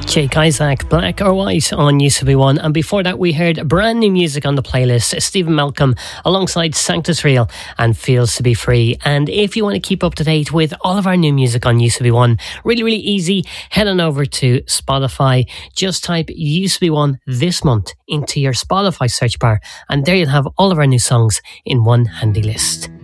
Jake Isaac, Black or White on UCB1. And before that, we heard brand new music on the playlist. Stephen Malcolm alongside Sanctus Real and Feels to Be Free. And if you want to keep up to date with all of our new music on UCB1, really, really easy. Head on over to Spotify. Just type UCB1 this month into your Spotify search bar. And there you'll have all of our new songs in one handy list.